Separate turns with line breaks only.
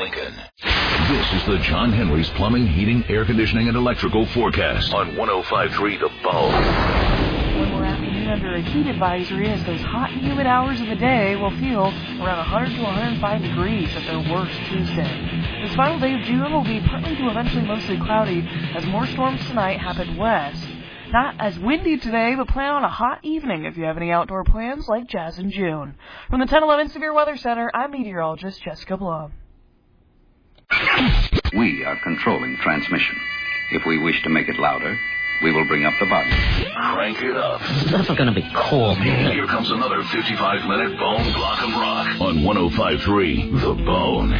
Lincoln. This is the John Henry's Plumbing, Heating, Air Conditioning, and Electrical Forecast on 105.3 The Bone.
One more afternoon under a heat advisory as those hot and humid hours of the day will feel around 100 to 105 degrees at their worst Tuesday. This final day of June will be partly to eventually mostly cloudy as more storms tonight happen west. Not as windy today, but plan on a hot evening if you have any outdoor plans like Jazz in June. From the 1011 Severe Weather Center, I'm meteorologist Jessica Blum.
We are controlling transmission. If we wish to make it louder, we will bring up the volume.
Crank it up.
This is going to be cool.
Here comes another 55-minute Bone Block 'em Rock on 105.3 The Bone.